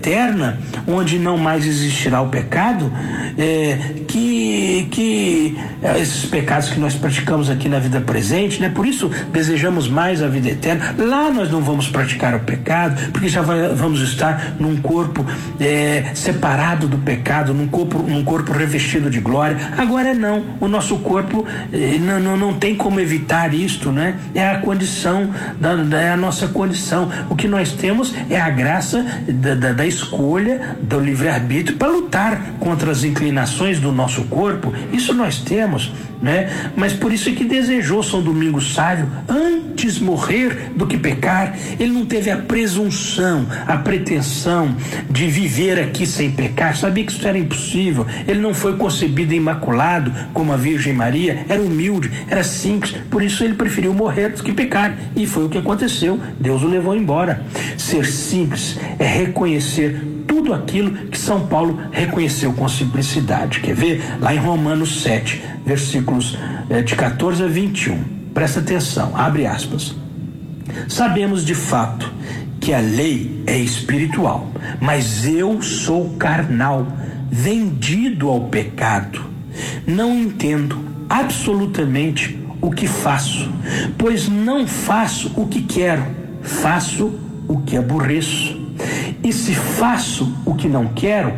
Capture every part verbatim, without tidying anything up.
eterna, onde não mais existirá o pecado, é, que, que esses pecados que nós praticamos aqui na vida presente, né? Por isso desejamos mais a vida eterna. Lá nós não vamos praticar o pecado, porque já vai, vamos estar num corpo é, separado do pecado, num corpo, num corpo revestido de glória. Agora não, o nosso corpo é, não, não, não tem como evitar isto, né? É a condição, da, da, é a nossa condição. O que nós temos é a graça da, da, da escolha, do livre-arbítrio, para lutar contra as inclinações do nosso corpo. Isso nós temos, né? Mas por isso é que desejou São Domingos Sávio antes morrer do que pecar. Ele não teve a presunção, a pretensão de viver aqui sem pecar. Sabia que isso era impossível. Ele não foi concebido imaculado como a Virgem Maria. Era humilde, era simples. Por isso ele preferiu morrer do que pecar. E foi o que aconteceu. Deus o levou embora. Ser simples é reconhecer tudo aquilo que São Paulo reconheceu com simplicidade. Quer ver? Lá em Romanos sete, versículos eh, de catorze a vinte e um. Presta atenção, abre aspas. Sabemos de fato que a lei é espiritual, mas eu sou carnal, vendido ao pecado. Não entendo absolutamente o que faço, pois não faço o que quero, faço o que aborreço. E se faço o que não quero,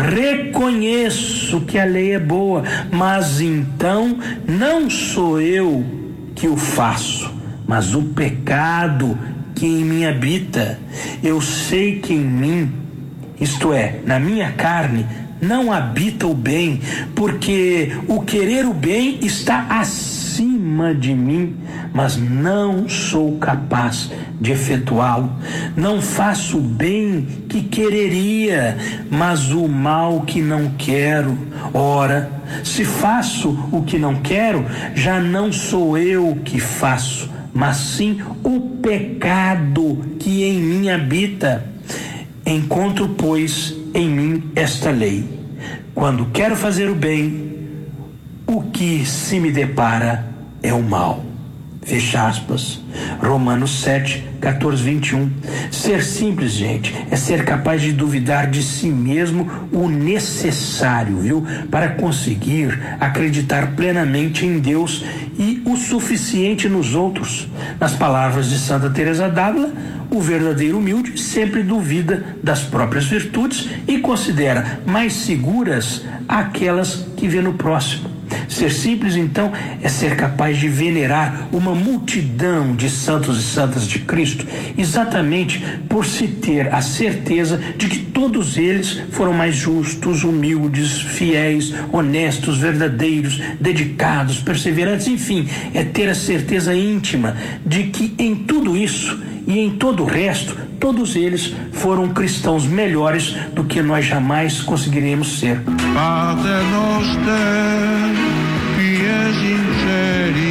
reconheço que a lei é boa, mas então não sou eu que o faço, mas o pecado que em mim habita. Eu sei que em mim, isto é, na minha carne, não habita o bem, porque o querer o bem está acima de mim, mas não sou capaz de efetuá-lo. Não faço o bem que quereria, mas o mal que não quero. Ora, se faço o que não quero, já não sou eu que faço, mas sim o pecado que em mim habita. Encontro, pois, em mim esta lei. Quando quero fazer o bem, o que se me depara é o mal. Fecha aspas. Romanos sete, catorze, vinte e um. Ser simples, gente, é ser capaz de duvidar de si mesmo o necessário, viu? Para conseguir acreditar plenamente em Deus e o suficiente nos outros. Nas palavras de Santa Teresa d'Ávila, o verdadeiro humilde sempre duvida das próprias virtudes e considera mais seguras aquelas que vê no próximo. Ser simples, então, é ser capaz de venerar uma multidão de santos e santas de Cristo, exatamente por se ter a certeza de que todos eles foram mais justos, humildes, fiéis, honestos, verdadeiros, dedicados, perseverantes, enfim, é ter a certeza íntima de que em tudo isso e em todo o resto, todos eles foram cristãos melhores do que nós jamais conseguiremos ser. Pater noster, qui es in celi,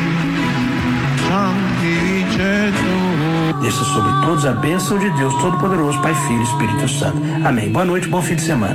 sanctificetur. Desça sobre todos a bênção de Deus Todo-Poderoso, Pai, Filho e Espírito Santo. Amém. Boa noite, bom fim de semana.